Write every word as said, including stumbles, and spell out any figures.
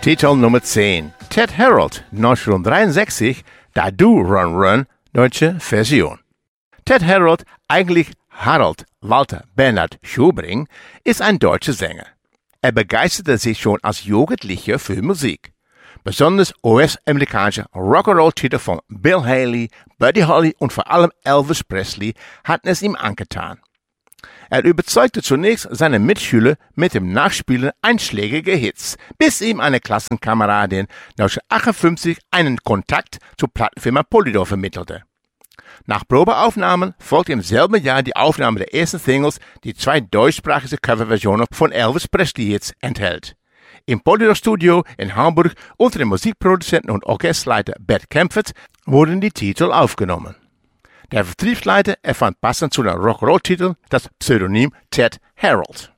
Titel Nummer zehn. Ted Harold, neunzehnhundertdreiundsechzig, Da Du Run Run, deutsche Version. Ted Harold, eigentlich Harold Walter Bernhard Schubring, ist ein deutscher Sänger. Er begeisterte sich schon als Jugendlicher für Musik. Besonders U S-amerikanische Rock'n'Roll-Titel von Bill Haley, Buddy Holly und vor allem Elvis Presley hatten es ihm angetan. Er überzeugte zunächst seine Mitschüler mit dem Nachspielen einschlägiger Hits, bis ihm eine Klassenkameradin neunzehnhundertachtundfünfzig einen Kontakt zur Plattenfirma Polydor vermittelte. Nach Probeaufnahmen folgte im selben Jahr die Aufnahme der ersten Singles, die zwei deutschsprachige Coverversionen von Elvis Presley-Hits enthält. Im Polydor-Studio in Hamburg unter dem Musikproduzenten und Orchesterleiter Bert Kaempfert wurden die Titel aufgenommen. Der Vertriebsleiter erfand passend zu den Rock'n'Roll-Titel das Pseudonym Ted Harold.